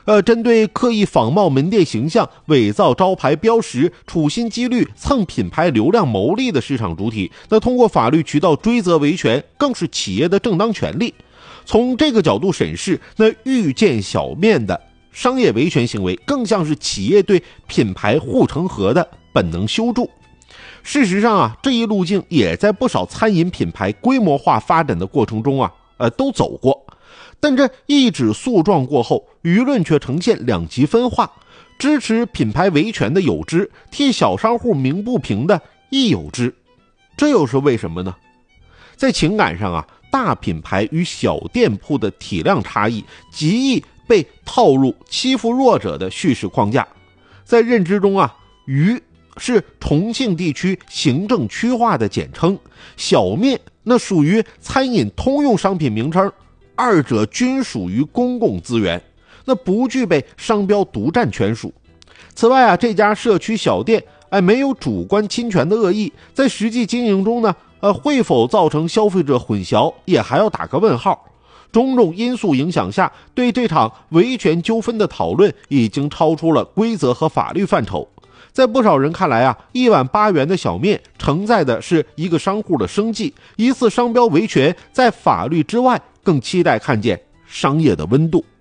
针对刻意仿冒门店形象、伪造招牌标识、处心积虑蹭品牌流量牟利的市场主体，那通过法律渠道追责维权更是企业的正当权利。从这个角度审视，那遇见小面的商业维权行为更像是企业对品牌护城河的本能修筑。事实上啊，这一路径也在不少餐饮品牌规模化发展的过程中都走过。但这一纸诉状过后，舆论却呈现两极分化，支持品牌维权的有之，替小商户鸣不平的亦有之。这又是为什么呢？在情感上大品牌与小店铺的体量差异极易被套入欺负弱者的叙事框架。在认知中鱼是重庆地区行政区划的简称，小面那属于餐饮通用商品名称，二者均属于公共资源，那不具备商标独占权属。此外这家社区小店没有主观侵权的恶意，在实际经营中呢会否造成消费者混淆也还要打个问号。种种因素影响下，对这场维权纠纷的讨论已经超出了规则和法律范畴。在不少人看来1碗8元的小面承载的是一个商户的生计，一次商标维权在法律之外更期待看见商业的温度。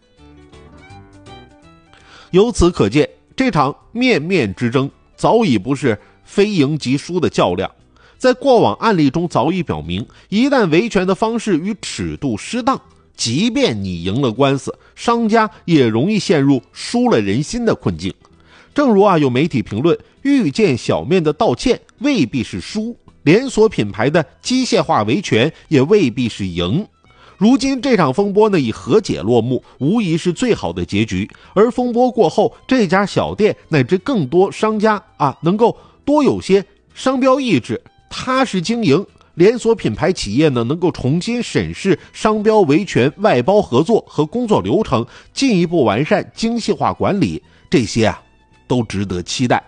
由此可见，这场面面之争早已不是非赢即输的较量。在过往案例中早已表明，一旦维权的方式与尺度失当，即便你赢了官司，商家也容易陷入输了人心的困境。正如有媒体评论，遇见小面的道歉未必是输，连锁品牌的机械化维权也未必是赢。如今这场风波呢以和解落幕，无疑是最好的结局。而风波过后，这家小店乃至更多商家能够多有些商标意志，踏实经营。连锁品牌企业呢能够重新审视商标维权外包合作和工作流程，进一步完善精细化管理，这些都值得期待。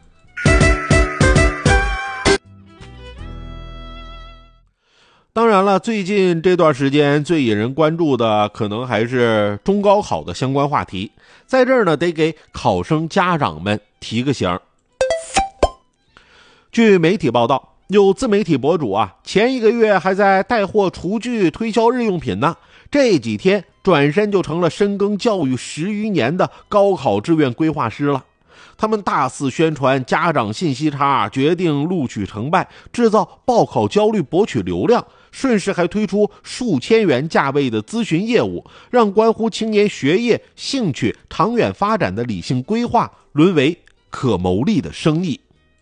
当然了，最近这段时间最引人关注的可能还是中高考的相关话题，在这儿呢得给考生家长们提个醒。据媒体报道，有自媒体博主前一个月还在带货厨具推销日用品呢，这几天转身就成了深耕教育10余年的高考志愿规划师了。他们大肆宣传家长信息差，决定录取成败，制造报考焦虑，博取流量，顺势还推出数千元价位的咨询业务，让关乎青年学业、兴趣、长远发展的理性规划沦为可牟利的生意。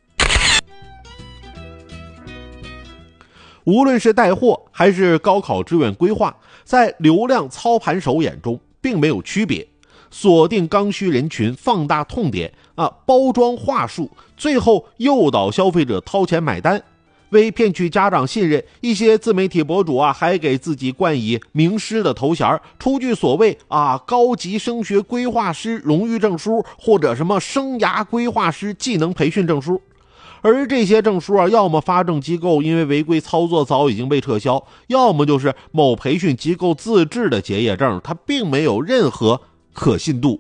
无论是带货还是高考志愿规划，在流量操盘手眼中并没有区别，锁定刚需人群，放大痛点包装话术，最后诱导消费者掏钱买单。为骗取家长信任，一些自媒体博主还给自己冠以名师的头衔，出具所谓高级升学规划师荣誉证书，或者什么生涯规划师技能培训证书。而这些证书要么发证机构因为违规操作早已经被撤销，要么就是某培训机构自制的结业证，它并没有任何可信度。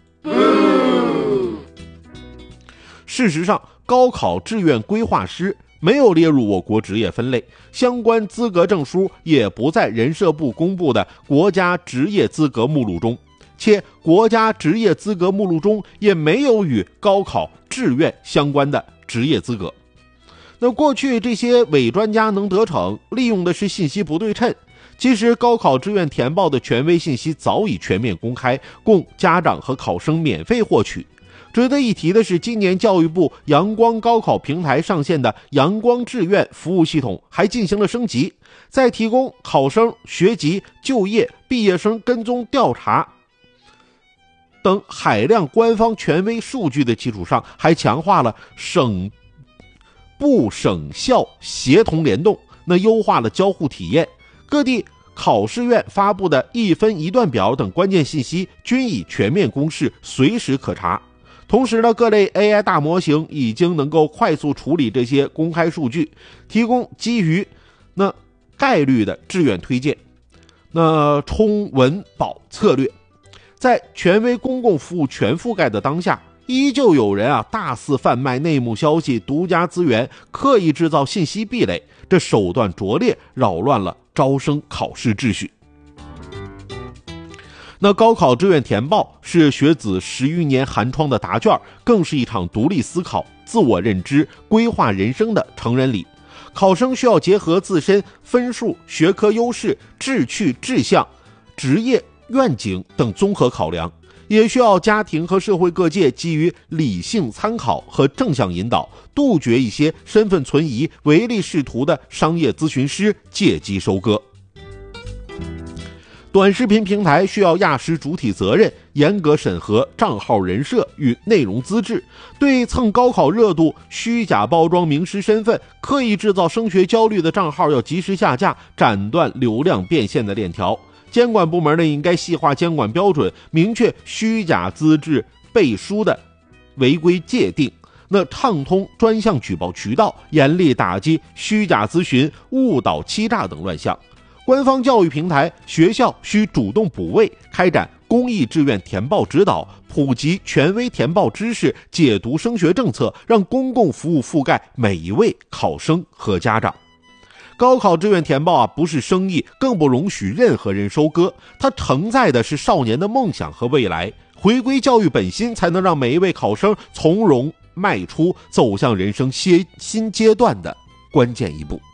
事实上，高考志愿规划师没有列入我国职业分类，相关资格证书也不在人社部公布的国家职业资格目录中，且国家职业资格目录中也没有与高考志愿相关的职业资格。那过去这些伪专家能得逞，利用的是信息不对称。其实高考志愿填报的权威信息早已全面公开，供家长和考生免费获取。值得一提的是，今年教育部阳光高考平台上线的阳光志愿服务系统还进行了升级，在提供考生学籍、就业、毕业生跟踪调查等海量官方权威数据的基础上，还强化了省部省校协同联动，那优化了交互体验。各地考试院发布的1分1段表等关键信息均已全面公示，随时可查。同时呢，各类 AI 大模型已经能够快速处理这些公开数据，提供基于概率的志愿推荐，充稳保策略。 在权威公共服务全覆盖的当下，依旧有人大肆贩卖内幕消息、独家资源，刻意制造信息壁垒，这手段拙劣，扰乱了招生考试秩序。那高考志愿填报是学子10余年寒窗的答卷，更是一场独立思考、自我认知、规划人生的成人礼。考生需要结合自身分数、学科优势、志趣志向、职业愿景等综合考量，也需要家庭和社会各界基于理性参考和正向引导，杜绝一些身份存疑、唯利是图的商业咨询师借机收割。短视频平台需要压实主体责任，严格审核账号人设与内容资质，对蹭高考热度、虚假包装名师身份、刻意制造升学焦虑的账号要及时下架，斩断流量变现的链条。监管部门呢，应该细化监管标准，明确虚假资质背书的违规界定，畅通专项举报渠道，严厉打击虚假咨询、误导欺诈等乱象。官方教育平台、学校需主动补位，开展公益志愿填报指导，普及权威填报知识，解读升学政策，让公共服务覆盖每一位考生和家长。高考志愿填报不是生意，更不容许任何人收割，它承载的是少年的梦想和未来。回归教育本心，才能让每一位考生从容迈出走向人生新阶段的关键一步。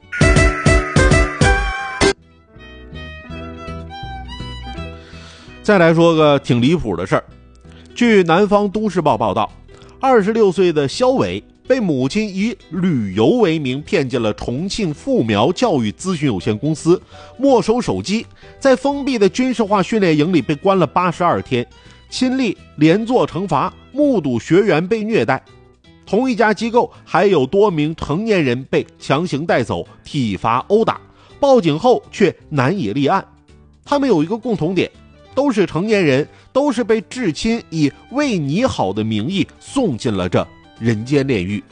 再来说个挺离谱的事儿。据南方都市报报道，26岁的肖伟被母亲以旅游为名骗进了重庆富苗教育咨询有限公司，没收手机，在封闭的军事化训练营里被关了82天，亲历连坐惩罚，目睹学员被虐待。同一家机构还有多名成年人被强行带走、体罚殴打，报警后却难以立案。他们有一个共同点，都是成年人，都是被至亲以为你好的名义送进了这人间炼狱。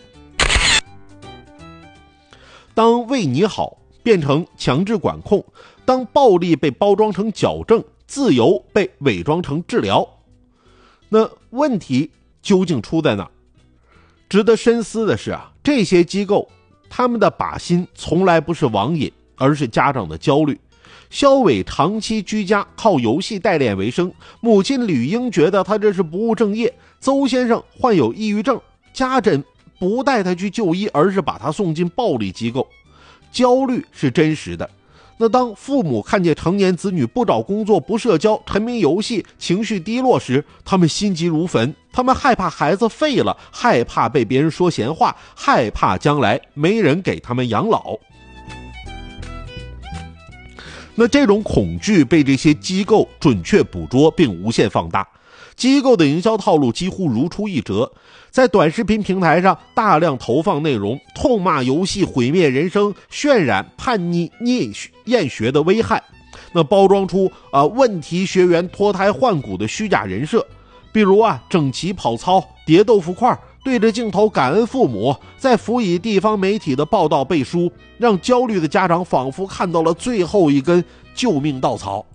当为你好变成强制管控，当暴力被包装成矫正，自由被伪装成治疗，那问题究竟出在哪？值得深思的是这些机构他们的靶心从来不是网瘾，而是家长的焦虑。肖伟长期居家，靠游戏代练为生，母亲吕英觉得他这是不务正业。邹先生患有抑郁症，家诊不带他去就医，而是把他送进暴力机构。焦虑是真实的。那当父母看见成年子女不找工作、不社交、沉迷游戏、情绪低落时，他们心急如焚，他们害怕孩子废了，害怕被别人说闲话，害怕将来没人给他们养老。那这种恐惧被这些机构准确捕捉并无限放大，机构的营销套路几乎如出一辙，在短视频平台上大量投放内容，痛骂游戏毁灭人生，渲染叛逆厌学的危害，包装出问题学员脱胎换骨的虚假人设，比如整齐跑操、叠豆腐块，对着镜头感恩父母，再辅以地方媒体的报道背书，让焦虑的家长仿佛看到了最后一根救命稻草。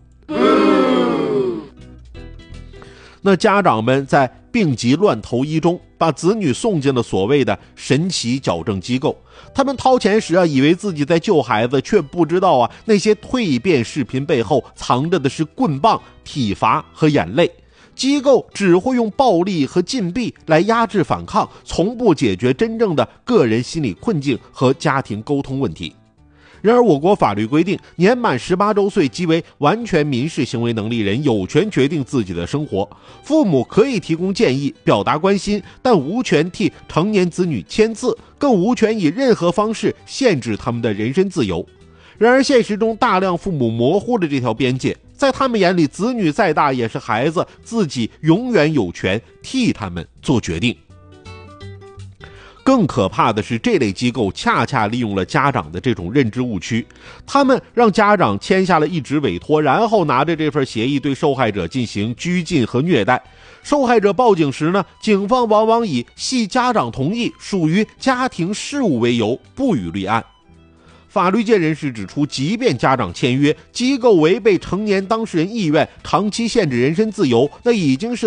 那家长们在病急乱投医中，把子女送进了所谓的神奇矫正机构。他们掏钱时以为自己在救孩子，却不知道那些蜕变视频背后藏着的是棍棒、体罚和眼泪。机构只会用暴力和禁闭来压制反抗，从不解决真正的个人心理困境和家庭沟通问题。然而我国法律规定，年满18周岁即为完全民事行为能力人，有权决定自己的生活。父母可以提供建议，表达关心，但无权替成年子女签字，更无权以任何方式限制他们的人身自由。然而现实中大量父母模糊了这条边界，在他们眼里，子女再大也是孩子，自己永远有权替他们做决定。更可怕的是，这类机构恰恰利用了家长的这种认知误区，他们让家长签下了一纸委托，然后拿着这份协议对受害者进行拘禁和虐待。受害者报警时警方往往以系家长同意，属于家庭事务为由不予立案。 法律界人士指出，即便家长签约，机构违背成年当事人意愿，长期限制人身自由，那已经是